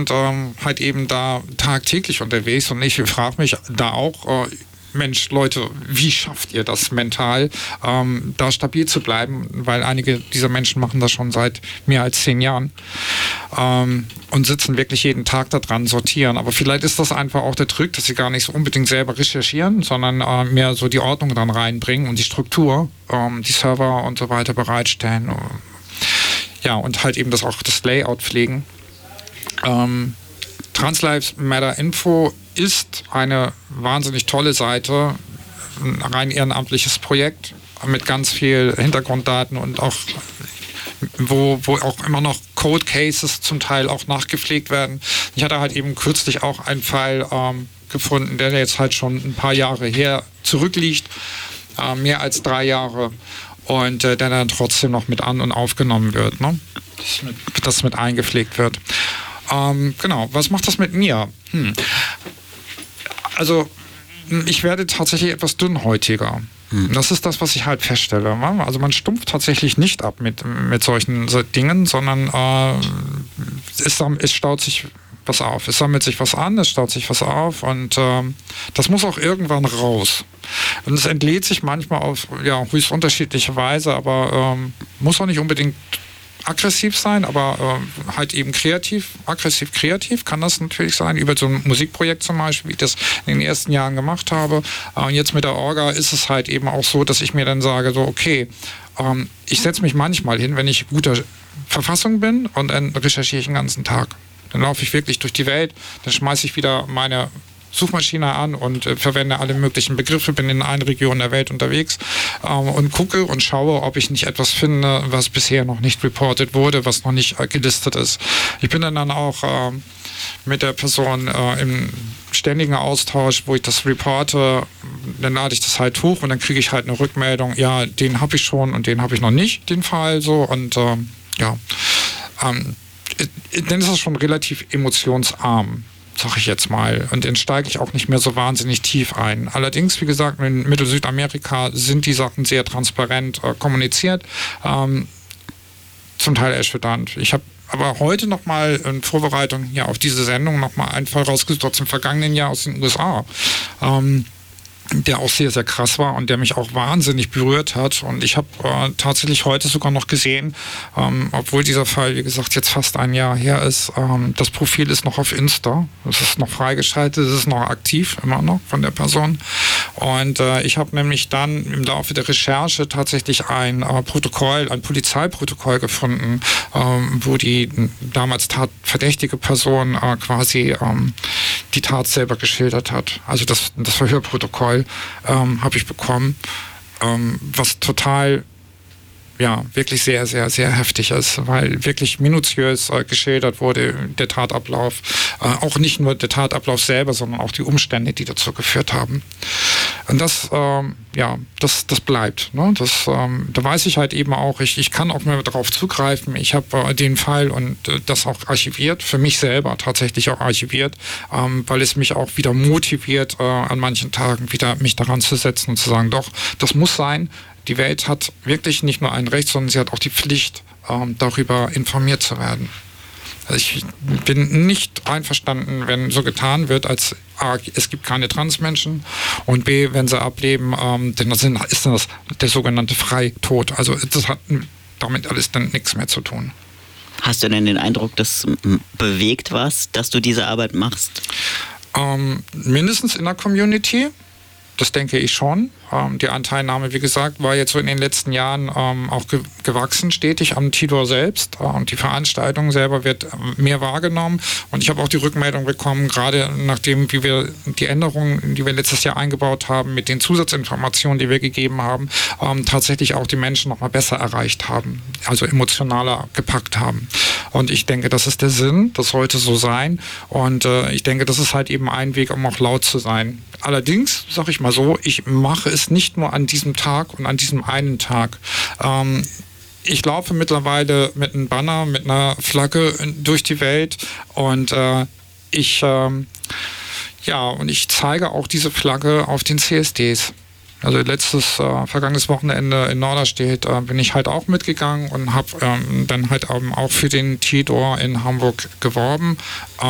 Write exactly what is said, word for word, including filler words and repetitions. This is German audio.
sind ähm, halt eben da tagtäglich unterwegs und ich frage mich da auch, äh, Mensch, Leute, wie schafft ihr das mental, ähm, da stabil zu bleiben? Weil einige dieser Menschen machen das schon seit mehr als zehn Jahren ähm, und sitzen wirklich jeden Tag da dran, sortieren. Aber vielleicht ist das einfach auch der Trick, dass sie gar nicht so unbedingt selber recherchieren, sondern äh, mehr so die Ordnung dann reinbringen und die Struktur, ähm, die Server und so weiter bereitstellen. Ja, und halt eben das auch das Layout pflegen. Ähm, Trans Lives Matter Info ist eine wahnsinnig tolle Seite, ein rein ehrenamtliches Projekt mit ganz viel Hintergrunddaten und auch wo, wo auch immer noch Code Cases zum Teil auch nachgepflegt werden. Ich hatte halt eben kürzlich auch einen Fall ähm, gefunden, der jetzt halt schon ein paar Jahre her zurückliegt, äh, mehr als drei Jahre und äh, der dann trotzdem noch mit an und aufgenommen wird, ne? Das mit, das mit eingepflegt wird. Ähm, genau, was macht das mit mir? Hm. Also, ich werde tatsächlich etwas dünnhäutiger. Hm. Das ist das, was ich halt feststelle. Also man stumpft tatsächlich nicht ab mit, mit solchen Dingen, sondern äh, es, es staut sich was auf. Es sammelt sich was an, es staut sich was auf und äh, das muss auch irgendwann raus. Und es entlädt sich manchmal auf ja, höchst unterschiedliche Weise, aber ähm, muss auch nicht unbedingt aggressiv sein, aber äh, halt eben kreativ, aggressiv kreativ kann das natürlich sein, über so ein Musikprojekt zum Beispiel, wie ich das in den ersten Jahren gemacht habe. Äh, und jetzt mit der Orga ist es halt eben auch so, dass ich mir dann sage, so okay, ähm, ich setze mich manchmal hin, wenn ich guter Verfassung bin und dann recherchiere ich den ganzen Tag. Dann laufe ich wirklich durch die Welt, dann schmeiße ich wieder meine Suchmaschine an und äh, verwende alle möglichen Begriffe, bin in einer Region der Welt unterwegs ähm, und gucke und schaue, ob ich nicht etwas finde, was bisher noch nicht reported wurde, was noch nicht äh, gelistet ist. Ich bin dann, dann auch äh, mit der Person äh, im ständigen Austausch, wo ich das reporte, dann lade ich das halt hoch und dann kriege ich halt eine Rückmeldung, ja, den habe ich schon und den habe ich noch nicht, den Fall so und äh, ja, ähm, dann ist das schon relativ emotionsarm, sag ich jetzt mal. Und dann steige ich auch nicht mehr so wahnsinnig tief ein. Allerdings, wie gesagt, in Mittel-Südamerika sind die Sachen sehr transparent äh, kommuniziert. Ähm, zum Teil erschütternd. Ich habe aber heute nochmal in Vorbereitung ja, auf diese Sendung nochmal einen Fall rausgesucht aus dem vergangenen Jahr aus den U S A. Ähm, der auch sehr, sehr krass war und der mich auch wahnsinnig berührt hat. Und ich habe äh, tatsächlich heute sogar noch gesehen, ähm, obwohl dieser Fall, wie gesagt, jetzt fast ein Jahr her ist, ähm, das Profil ist noch auf Insta. Es ist noch freigeschaltet, es ist noch aktiv, immer noch von der Person. Und äh, ich habe nämlich dann im Laufe der Recherche tatsächlich ein äh, Protokoll, ein Polizeiprotokoll gefunden, ähm, wo die damals tatverdächtige Person äh, quasi ähm, die Tat selber geschildert hat. Also das, das Verhörprotokoll ähm, habe ich bekommen, ähm, was total, ja, wirklich sehr, sehr, sehr heftig ist, weil wirklich minutiös äh, geschildert wurde, der Tatablauf. Äh, auch nicht nur der Tatablauf selber, sondern auch die Umstände, die dazu geführt haben. Und das, ähm, ja, das, das bleibt. Ne? Das, ähm, da weiß ich halt eben auch, ich, ich kann auch mehr darauf zugreifen. Ich habe äh, den Fall und äh, das auch archiviert, für mich selber tatsächlich auch archiviert, ähm, weil es mich auch wieder motiviert, äh, an manchen Tagen wieder mich daran zu setzen und zu sagen, doch, das muss sein. Die Welt hat wirklich nicht nur ein Recht, sondern sie hat auch die Pflicht, ähm, darüber informiert zu werden. Also ich bin nicht einverstanden, wenn so getan wird, als A, es gibt keine Transmenschen und B, wenn sie ableben, ähm, dann ist das der sogenannte Freitod. Also das hat damit alles dann nichts mehr zu tun. Hast du denn den Eindruck, das bewegt was, dass du diese Arbeit machst? Ähm, mindestens in der Community. Das denke ich schon. Ähm, die Anteilnahme, wie gesagt, war jetzt so in den letzten Jahren ähm, auch ge- gewachsen, stetig am Tidor selbst. Äh, und die Veranstaltung selber wird mehr wahrgenommen. Und ich habe auch die Rückmeldung bekommen, gerade nachdem, wie wir die Änderungen, die wir letztes Jahr eingebaut haben, mit den Zusatzinformationen, die wir gegeben haben, ähm, tatsächlich auch die Menschen noch mal besser erreicht haben. Also emotionaler gepackt haben. Und ich denke, das ist der Sinn. Das sollte so sein. Und äh, ich denke, das ist halt eben ein Weg, um auch laut zu sein. Allerdings, sage ich mal so, ich mache es nicht nur an diesem Tag und an diesem einen Tag. Ähm, ich laufe mittlerweile mit einem Banner, mit einer Flagge durch die Welt und äh, ich, ähm, ja, und ich zeige auch diese Flagge auf den C S Ds. Also letztes, äh, vergangenes Wochenende in Norderstedt äh, bin ich halt auch mitgegangen und habe ähm, dann halt ähm, auch für den Tidor in Hamburg geworben. Äh,